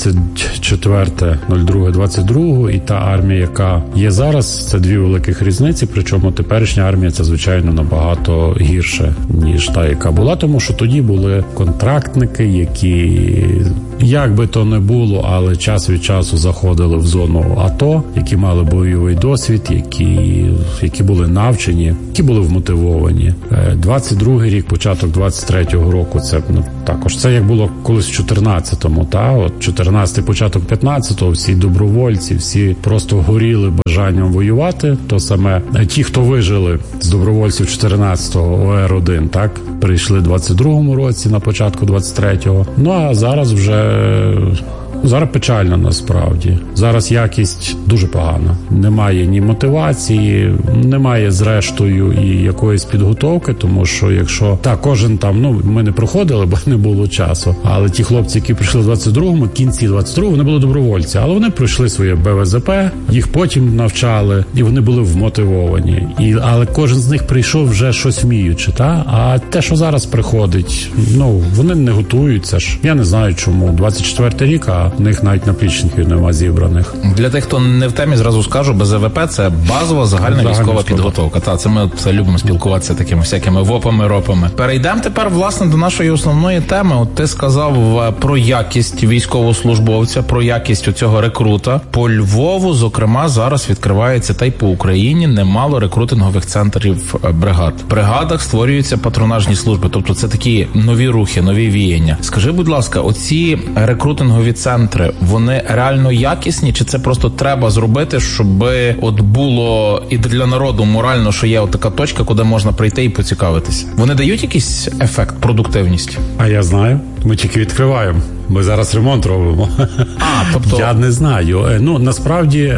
24.02.22, і та армія, яка є зараз, це дві великих різниці, причому теперішня армія це, звичайно, набагато гірше, ніж та, яка була, тому що тоді були контрактники, які, як би то не було, але час від часу заходили в зону АТО, які мали бойовий досвід, які були навчені, які були вмотивовані. 22-й рік, початок 23-го року, це також, це як було колись в 14-му, та от 14-й, початок 15-го, всі добровольці, всі просто горіли бажанням воювати. То саме ті, хто вижили з добровольців 14-го ОР-1, так, прийшли в 22-му році, на початку 23-го. Ну, а зараз Зараз печально насправді. Зараз якість дуже погана. Немає ні мотивації, немає зрештою і якоїсь підготовки, тому що якщо кожен там, ми не проходили, бо не було часу. Але ті хлопці, які прийшли в 22-му, кінці 22-го, вони були добровольці, але вони пройшли своє БВЗП, їх потім навчали, і вони були вмотивовані. Але кожен з них прийшов вже щось вміючи, та? А те, що зараз приходить, вони не готуються ж. Я не знаю чому. 24-й рік, а в них навіть наплічників нема зібраних. Для тих, хто не в темі, зразу скажу, БЗВП – це базова загальна військова підготовка. Це ми любимо спілкуватися такими всякими ВОПами, ропами. Перейдемо тепер, власне, до нашої основної теми. От ти сказав про якість військовослужбовця, про якість оцього рекрута. По Львову, зокрема, зараз відкривається, та й по Україні, немало рекрутингових центрів бригад. В бригадах створюються патронажні служби, тобто це такі нові рухи, нові віяння. Скажи, будь ласка, оці рекрутингові центри, вони реально якісні, чи це просто треба зробити, щоб от було і для народу морально, що є от така точка, куди можна прийти і поцікавитися? Вони дають якийсь ефект, продуктивність? А я знаю. Ми тільки відкриваємо. Ми зараз ремонт робимо. Тобто... Я не знаю. Насправді...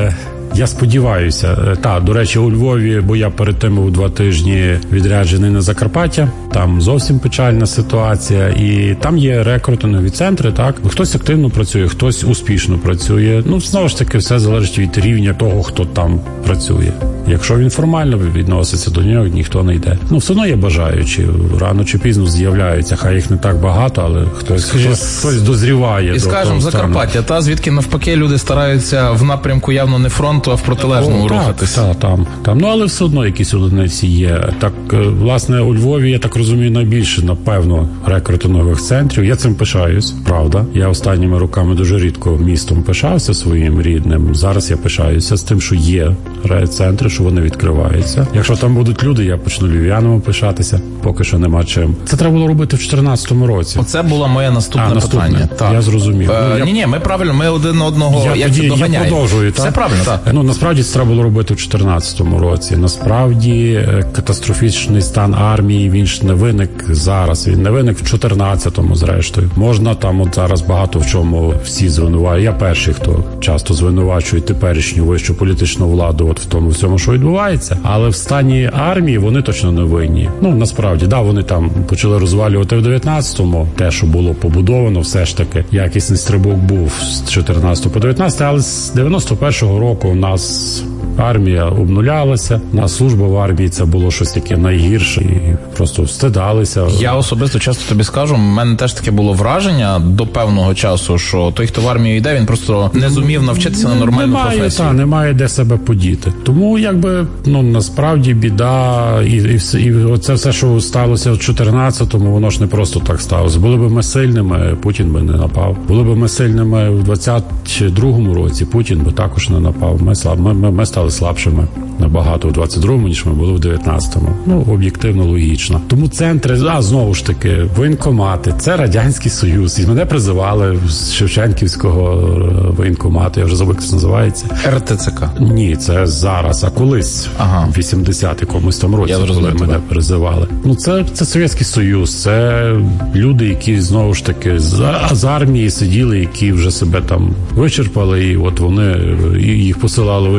Я сподіваюся. До речі, у Львові, бо я перед тим був 2 тижні відряджений на Закарпаття, там зовсім печальна ситуація, і там є рекрутингові центри, так? Хтось активно працює, хтось успішно працює. Знову ж таки, все залежить від рівня того, хто там працює. Якщо він формально відноситься до нього, ніхто не йде. Все одно є бажаючі. Рано чи пізно з'являються, хай їх не так багато, але хтось дозріває. І скажемо, Закарпаття, звідки навпаки люди стараються в напрямку явно не фронту, а в протилежному рухатися. Там. Але все одно якісь одиниці є. Так, власне, у Львові, я так розумію, найбільше, напевно, рекрутингових центрів. Я цим пишаюсь, правда. Я останніми роками дуже рідко містом пишався своїм рідним. Зараз я пишаюся з тим, що є райцентри, що вони відкриваються. Якщо там будуть люди, я почну львів'янами пишатися. Поки що нема чим. Це треба було робити в 2014 році. Оце було моє наступне питання. Так. Я зрозумів. Ні, ми правильно, ми один одного доганяємо. Я продовжую. Все правильно, так. Насправді це треба було робити в 2014 році. Насправді катастрофічний стан армії, він ж не виник зараз. Він не виник в 2014-му, зрештою. Можна там зараз багато в чому всі звинувачують. Я перший, хто часто звинувачує теперішню вищу політичну владу в тому всьому, що відбувається. Але в стані армії вони точно не винні. Насправді, вони там почали розвалювати в 19-му. Те, що було побудовано, все ж таки, якісний стрибок був з 14 по 19, але з 91-го року у нас армія обнулялася. На служба в армії це було щось таке найгірше і просто встидалися. Я особисто часто тобі скажу, в мене теж таке було враження до певного часу, що той, хто в армію йде, він просто не зумів навчитися на нормальну професію. Немає де себе подіти. Тому насправді біда і оце все, що сталося в 14-му, воно ж не просто так сталося. Були б ми сильними, Путін би не напав. Були б ми сильними в 22-му році, Путін би також не напав. Ми стали слабшими набагато в 22-му, ніж ми були в 19-му. Об'єктивно, логічно. Тому центри, знову ж таки, воєнкомати, це Радянський Союз. І мене призивали з Шевченківського воєнкомату, я вже забув, як це називається. РТЦК? Ні, це зараз, а колись, в 80-якомусь там році, коли мене призивали. Це Совєтський Союз, це люди, які, знову ж таки, з армії сиділи, які вже себе там вичерпали, і от вони їх посилали в воєнкомат.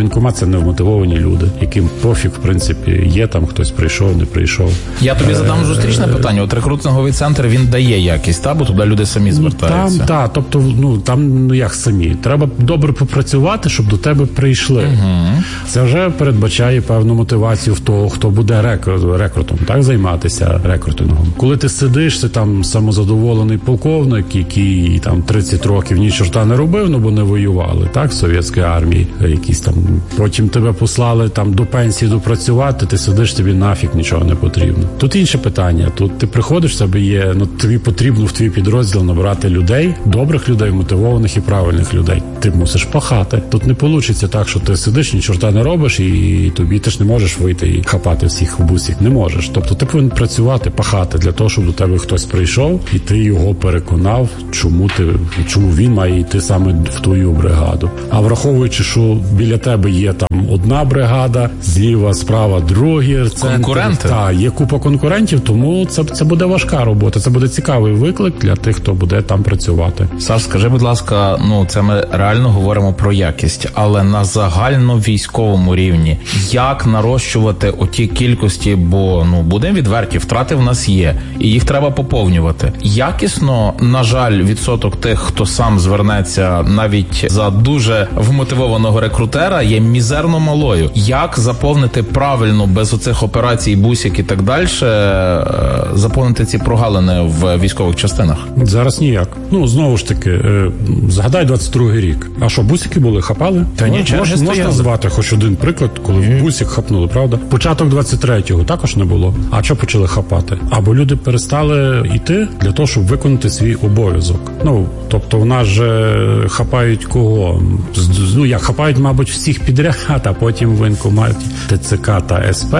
це невмотивовані люди, яким пофіг, в принципі, є там хтось прийшов, не прийшов. Я тобі задам зустрічне питання. От рекрутинговий центр, він дає якість, бо туди люди самі звертаються. Там, тобто, там, як самі. Треба добре попрацювати, щоб до тебе прийшли. Це вже передбачає певну мотивацію в того, хто буде рекрутом, так, займатися рекрутингом. Коли ти сидиш, ти там самозадоволений полковник, який там 30 років ні чорта не робив, бо не воювали, так, в совєтській армії, якісь там, потім тебе послали там до пенсії допрацювати, ти сидиш, тобі нафіг нічого не потрібно. Тут інше питання. Тут ти приходиш, в тебе є, тобі потрібно в твій підрозділ набрати людей, добрих людей, мотивованих і правильних людей. Ти мусиш пахати. Тут не вийде так, що ти сидиш, ні чорта не робиш, і тобі ти ж не можеш вийти і хапати всіх в бусі. Не можеш. Тобто ти повинен працювати, пахати для того, щоб до тебе хтось прийшов, і ти його переконав, чому він має йти саме в твою бригаду. А враховуючи, що біля тебе є там одна бригада, зліва, справа другі, конкуренти. Так, є купа конкурентів, тому це буде важка робота. Це буде цікавий виклик для тих, хто буде там працювати. Саш, скажи, будь ласка, це ми реально говоримо про якість, але на загальновійськовому рівні, як нарощувати оті кількості, бо, будемо відверті, втрати в нас є, і їх треба поповнювати. Якісно, на жаль, відсоток тих, хто сам звернеться навіть за дуже вмотивованого рекрутера, є мізерно малою. Як заповнити правильно, без оцих операцій, бусик і так далі, заповнити ці прогалини в військових частинах? Зараз ніяк. Знову ж таки, згадай 22-й рік. А що, бусики були, хапали? Та ні, можна назвати хоч один приклад, коли в бусик хапнули, правда? Початок 23-го також не було. А що почали хапати? Або люди перестали йти для того, щоб виконати свій обов'язок. Тобто в нас же хапають кого? Хапають, мабуть, всіх підряд, а потім в воєнкоматі ТЦК та СП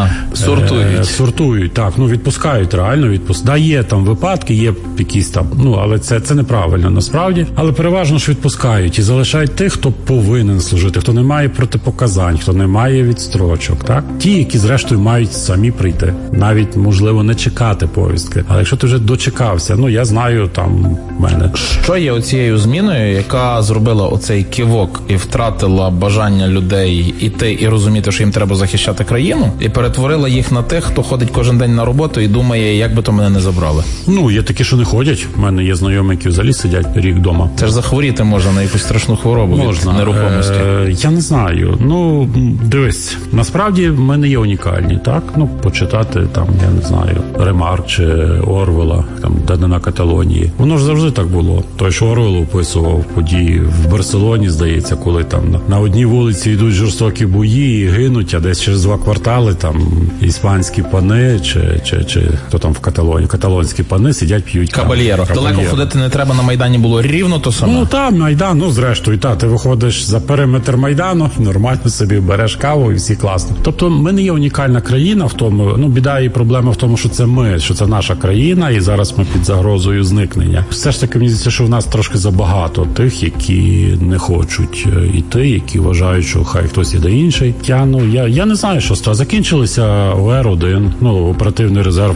сортують, так, відпускають, реально відпускають. Є там випадки, є якісь там, але це неправильно насправді. Але переважно ж відпускають і залишають тих, хто повинен служити, хто не має протипоказань, хто не має відстрочок, так? Ті, які зрештою мають самі прийти. Навіть, можливо, не чекати повістки. Але якщо ти вже дочекався, я знаю, там, в мене. Що є оцією зміною, яка зробила оцей кивок і втратила бажання людей іти і розуміти, що їм треба захищати країну, і перетворила їх на тих, хто ходить кожен день на роботу і думає, як би то мене не забрали? Є такі, що не ходять. У мене є знайомі, які взагалі сидять рік вдома. Це ж захворіти можна на якусь страшну хворобу від нерухомості. Я не знаю. Дивись, насправді ми не є унікальні, так? Почитати там, я не знаю, Ремарк чи Орвела, там, «Данина Каталонії». Воно ж завжди так було. Той, що Орвел описував події в Барселоні, здається, коли там на одній вулиці йдуть жорстокі бої і гинуть, а десь через 2 квартали там іспанські пани чи хто там в Каталонії, каталонські пани сидять, п'ють Кабальєро. Далеко ходити не треба, на Майдані було рівно то саме. Там Майдан, зрештою, ти виходиш за периметр Майдану, нормально собі береш каву і всі класно. Тобто ми не є унікальна країна в тому, біда і проблема в тому, що це наша країна, і зараз ми під загрозою зникнення. Все ж таки, мені здається, що в нас трошки забагато тих, які не хочуть йти, які вважають, що хай хтось іде інший. Я не знаю, що стало. Закінчилися ОР-1, оперативний резерв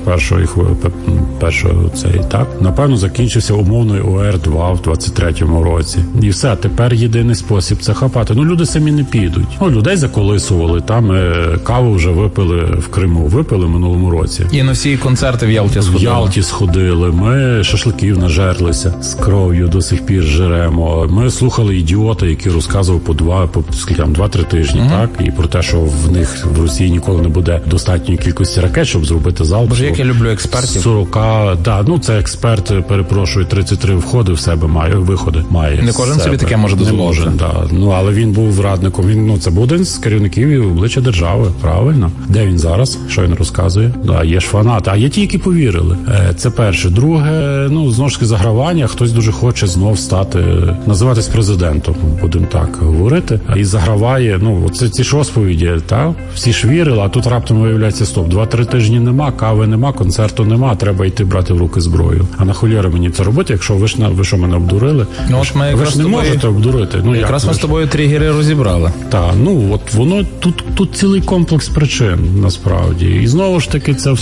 першого цей, так? Напевно, закінчився умовний ОР-2 в 23-му році. І все, тепер єдиний спосіб це хапати. Люди самі не підуть. Людей заколисували, там каву вже випили в Криму, випили в минулому році. І на всі концерти в Ялті сходили. Ми шашликів нажерлися з кров'ю, до сих пір жеремо. Ми слухали ідіота, який розказував по 2-3 тижні, так? І про те, що в них в Росії ніколи не буде достатньої кількості ракет, щоб зробити залп. Боже, як я люблю експертів. 40, це експерт, перепрошую, 33 входи в себе виходи має. Не кожен собі таке може дозволити. Не може, але він був радником. Це був один з керівників і обличчя держави, правильно? Де він зараз? Що він розказує? Є ж фанати, а є ті, які повірили. Це перше. Друге, знову ж таки, загравання. Хтось дуже хоче знов називатись президентом, будемо так говорити. І заграває, це ці ж розповіді, так? Всі ж вірили, а тут раптом виявляється, 2-3 тижні нема, кави нема, концерту нема, треба йти брати в руки зброю. А на холєра мені це робити, якщо ви що мене обдурили? Ви ж не можете обдурити. Якраз ми з тобою тригери розібрали. Так, воно тут цілий комплекс причин, насправді. І знову ж таки, це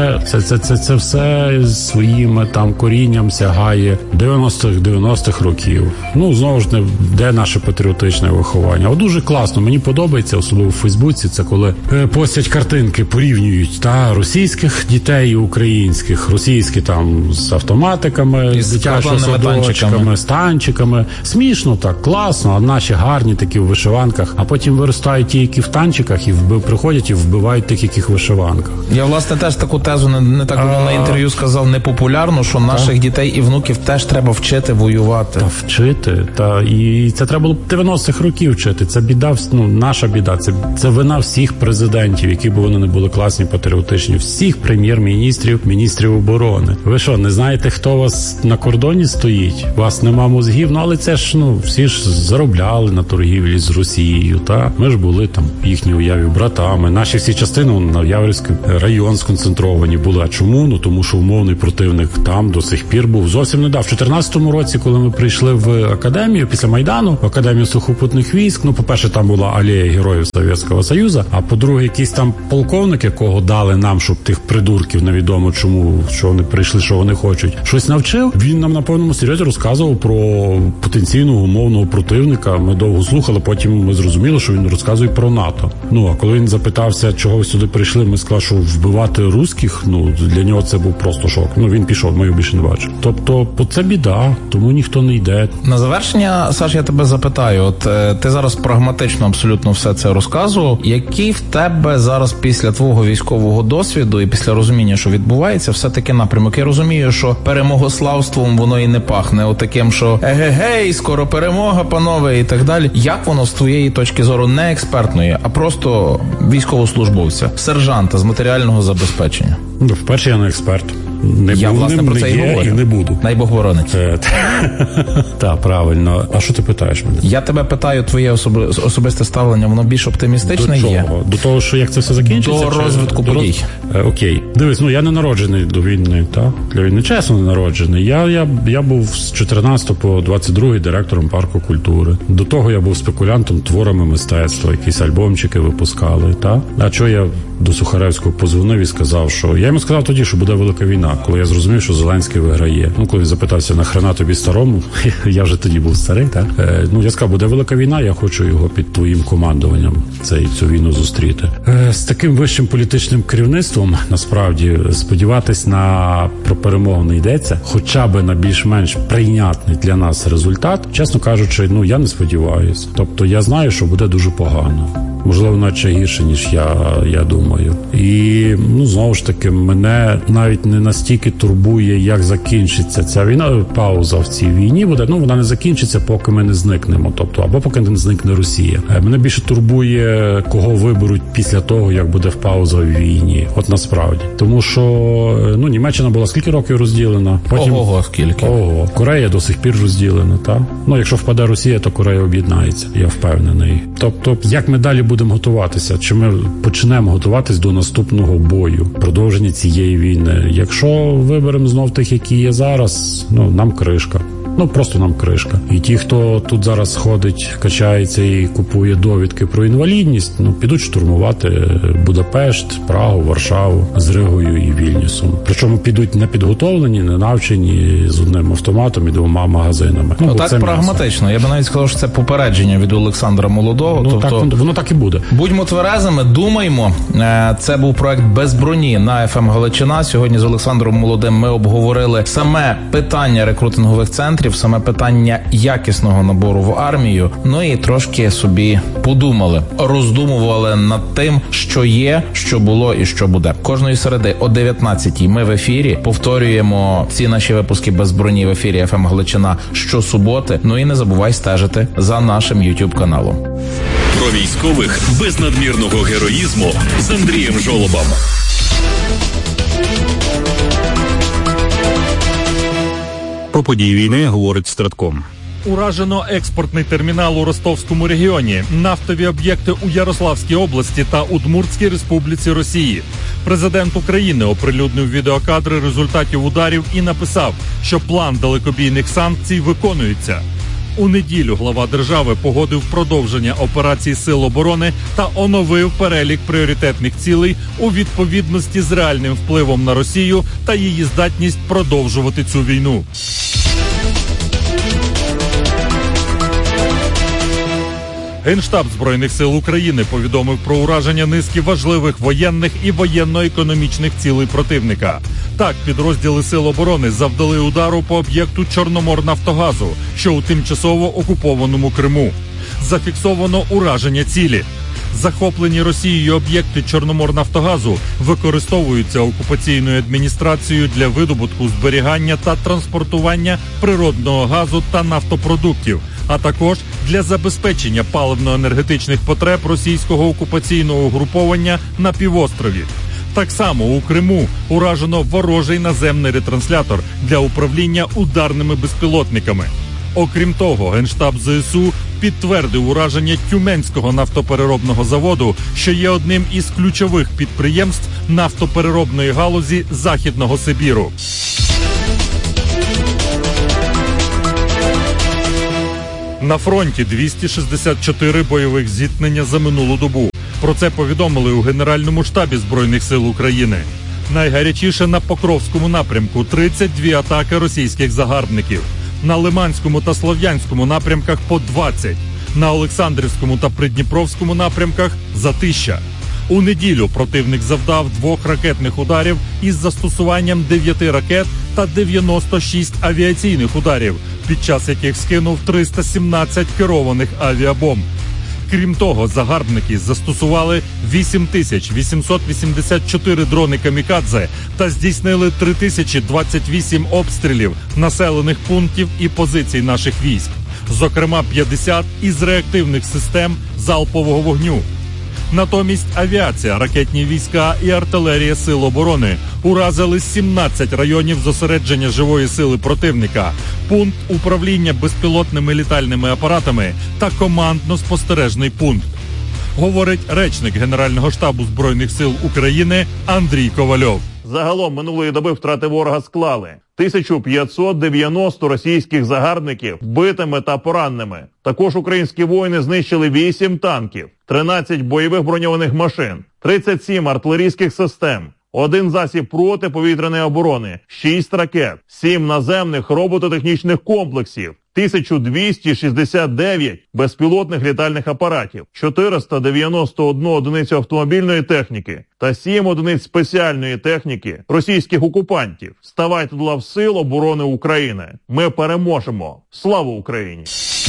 все своїм там корінням сягає 90-х років. Знову ж, де наше патріотичне виховання? Дуже класно класно, мені подобається, особливо в Фейсбуці, це коли постять картинки, порівнюють російських дітей і українських. Російські там з автоматиками, з дитячими садочками, з танчиками. Смішно так, класно, а наші гарні такі в вишиванках, а потім виростають ті, які в танчиках, і приходять і вбивають тих, які в вишиванках. Я, власне, теж таку тезу не так на інтерв'ю сказав, непопулярно, що наших дітей і внуків теж треба вчити воювати. Та вчити, і це треба було 90-х років вчити. Це біда, наша біда, це вина всіх президентів, які б вони не були класні, патріотичні, всіх прем'єр-міністрів, міністрів оборони. Ви що, не знаєте, хто у вас на кордоні стоїть? У вас нема мозгів, але це ж, всі ж заробляли на торгівлі з Росією, Ми ж були там їхні уяві братами. Наші всі частини на Яворівський район сконцентровані були. А чому? Тому що умовний противник там до сих пір був. Зовсім не дав. В 14-му році, коли ми прийшли в академію, після Майдану, в Академію сухопутних військ, по-перше, там була алея Героїв Совєтського Союзу, а по-друге, якийсь там полковник, якого дали нам, щоб тих придурків, невідомо чому, що вони прийшли, що вони хочуть, щось навчив. Він нам на повному серйозі розказував про потенційного умовного противника. Ми довго слухали, потім ми зрозуміли, що він розказує про НАТО. А коли він запитався, чого ви сюди прийшли, ми сказали, що вбивати русських, для нього це був просто шок. Він пішов, ми його більше не бачили. Тобто, це біда, тому ніхто не йде. На завершення, Саш, я тебе запитаю, ти зараз прагматично абсолютно все це розказував. Який в тебе зараз після твого військового досвіду і після розуміння, що відбувається, все-таки напрямок? Я розумію, що перемогославством воно і не пахне отаким, що егегей, скоро перемога, панове, і так далі. Як воно з твоєї точки зору не експертної, а просто військовослужбовця, сержанта з матеріального забезпечення? Вперше я не експерт. Я, власне, про це і говорю. І не буду. Най Бог боронить. Так, правильно. А що ти питаєш мене? Я тебе питаю, твоє особисте ставлення, воно більш оптимістичне є? До того, що як це все закінчиться? До розвитку подій. Окей. Дивись, я не народжений до війни, так? Для війни чесно не народжений. Я був з 14 по 22 директором парку культури. До того я був спекулянтом творами мистецтва, якісь альбомчики випускали, так? А що я до Сухаревського позвонив і сказав, що... Я йому сказав тоді, що буде велика війна, коли я зрозумів, що Зеленський виграє. Коли він запитався, нахрена тобі старому, я вже тоді був старий, так? Я сказав, буде велика війна, я хочу його під твоїм командуванням цю війну зустріти. З таким вищим політичним керівництвом, насправді, сподіватись про перемогу не йдеться, хоча б на більш-менш прийнятний для нас результат, чесно кажучи, я не сподіваюся. Тобто я знаю, що буде дуже погано. Можливо, наче гірше, ніж я думаю. І, знову ж таки, мене навіть не настільки турбує, як закінчиться ця війна. Пауза в цій війні буде. Вона не закінчиться, поки ми не зникнемо. Тобто, або поки не зникне Росія. Мене більше турбує, кого виберуть після того, як буде пауза в війні. От насправді. Тому що, Німеччина була скільки років розділена? Потім... Ого, скільки? Ого. Корея до сих пір розділена, так? Якщо впаде Росія, то Корея об'єднається. Я впевнений. Тобто, як ми далі будемо готуватися? Чи ми почнемо готуватись до наступного бою, продовження цієї війни? Якщо виберемо знов тих, які є зараз, нам кришка. Просто нам кришка. І ті, хто тут зараз ходить, качається і купує довідки про інвалідність, підуть штурмувати Будапешт, Прагу, Варшаву з Ригою і Вільнюсом. Причому підуть не підготовлені, не навчені, з одним автоматом і 2 магазинами. Так прагматично. Я би навіть сказав, що це попередження від Олександра Молодого. Воно так і буде. Будьмо тверезими, думаймо. Це був проект «Без броні» на FM Галичина. Сьогодні з Олександром Молодим ми обговорили саме питання рекрутингових центрів, саме питання якісного набору в армію, і трошки собі подумали, роздумували над тим, що є, що було і що буде. Кожної середи о 19-й ми в ефірі повторюємо всі наші випуски «Без броні» в ефірі FM Галичина щосуботи. І не забувай стежити за нашим YouTube-каналом. Про військових без надмірного героїзму з Андрієм Жолобом. Про події війни говорить Стратком. Уражено експортний термінал у Ростовському регіоні, нафтові об'єкти у Ярославській області та Удмуртській республіці Росії. Президент України оприлюднив відеокадри результатів ударів і написав, що план далекобійних санкцій виконується. У неділю глава держави погодив продовження операцій Сил оборони та оновив перелік пріоритетних цілей у відповідності з реальним впливом на Росію та її здатність продовжувати цю війну. Генштаб Збройних сил України повідомив про ураження низки важливих воєнних і воєнно-економічних цілей противника. Так, підрозділи Сил оборони завдали удару по об'єкту Чорноморнафтогазу, що у тимчасово окупованому Криму. Зафіксовано ураження цілі. Захоплені Росією об'єкти Чорноморнафтогазу використовуються окупаційною адміністрацією для видобутку, зберігання та транспортування природного газу та нафтопродуктів, а також для забезпечення паливно-енергетичних потреб російського окупаційного угруповання на півострові. Так само у Криму уражено ворожий наземний ретранслятор для управління ударними безпілотниками. Окрім того, Генштаб ЗСУ підтвердив ураження Тюменського нафтопереробного заводу, що є одним із ключових підприємств нафтопереробної галузі Західного Сибіру. На фронті 264 бойових зіткнення за минулу добу. Про це повідомили у Генеральному штабі Збройних сил України. Найгарячіше на Покровському напрямку – 32 атаки російських загарбників. На Лиманському та Слов'янському напрямках – по 20. На Олександрівському та Придніпровському напрямках – за 1000. У неділю противник завдав 2 ракетних ударів із застосуванням 9 ракет та 96 авіаційних ударів, під час яких скинув 317 керованих авіабомб. Крім того, загарбники застосували 8884 дрони камікадзе та здійснили 3028 обстрілів населених пунктів і позицій наших військ. Зокрема, 50 із реактивних систем залпового вогню. Натомість авіація, ракетні війська і артилерія Сил оборони уразили 17 районів зосередження живої сили противника, пункт управління безпілотними літальними апаратами та командно-спостережний пункт. Говорить речник Генерального штабу Збройних сил України Андрій Ковальов. Загалом минулої доби втрати ворога склали 1590 російських загарбників вбитими та пораненими. Також українські воїни знищили 8 танків, 13 бойових броньованих машин, 37 артилерійських систем, 1 засіб протиповітряної оборони, 6 ракет, 7 наземних робототехнічних комплексів, 1269 безпілотних літальних апаратів, 491 одиницю автомобільної техніки та 7 одиниць спеціальної техніки російських окупантів. Ставайте до лав Сил оборони України. Ми переможемо. Слава Україні!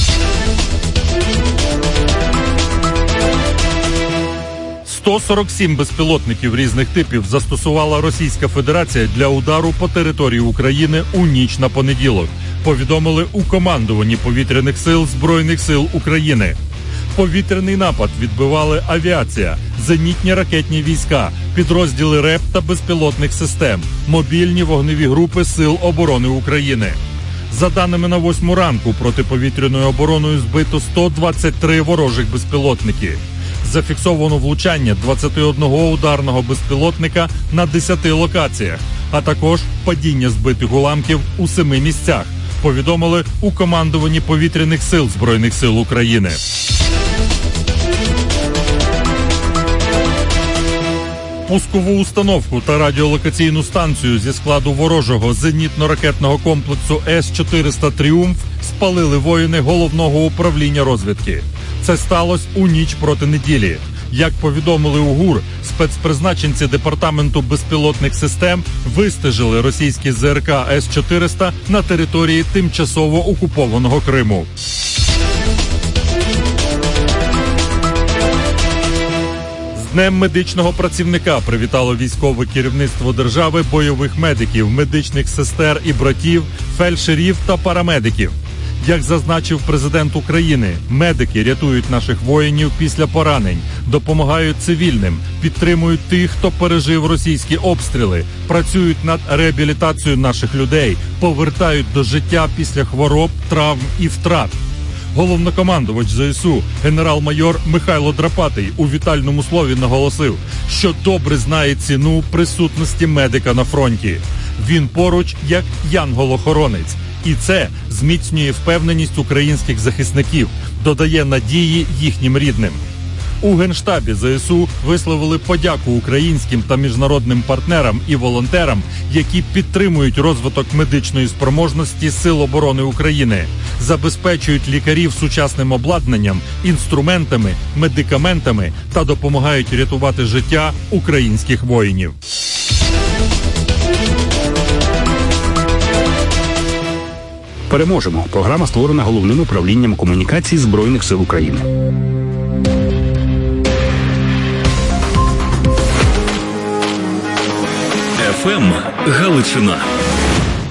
«147 безпілотників різних типів застосувала Російська Федерація для удару по території України у ніч на понеділок», повідомили у командуванні повітряних сил Збройних сил України. Повітряний напад відбивали авіація, зенітні ракетні війська, підрозділи РЕП та безпілотних систем, мобільні вогневі групи Сил оборони України. За даними на 8 ранку, протиповітряною обороною збито 123 ворожих безпілотники. Зафіксовано влучання 21 ударного безпілотника на 10 локаціях, а також падіння збитих уламків у 7 місцях, повідомили у командуванні повітряних сил Збройних сил України. Пускову установку та радіолокаційну станцію зі складу ворожого зенітно-ракетного комплексу С-400 «Тріумф» спалили воїни Головного управління розвідки. Це сталося у ніч проти неділі. Як повідомили у ГУР, спецпризначенці Департаменту безпілотних систем вистежили російські ЗРК С-400 на території тимчасово окупованого Криму. З Днем медичного працівника привітало військове керівництво держави бойових медиків, медичних сестер і братів, фельдшерів та парамедиків. Як зазначив президент України, медики рятують наших воїнів після поранень, допомагають цивільним, підтримують тих, хто пережив російські обстріли, працюють над реабілітацією наших людей, повертають до життя після хвороб, травм і втрат. Головнокомандувач ЗСУ генерал-майор Михайло Драпатий у вітальному слові наголосив, що добре знає ціну присутності медика на фронті. Він поруч як янгол-охоронець. І це зміцнює впевненість українських захисників, додає надії їхнім рідним. У Генштабі ЗСУ висловили подяку українським та міжнародним партнерам і волонтерам, які підтримують розвиток медичної спроможності Сил оборони України. забезпечують лікарів сучасним обладнанням, інструментами, медикаментами та допомагають рятувати життя українських воїнів. Переможемо. Програма створена Головним управлінням комунікацій Збройних сил України. ФМ Галичина.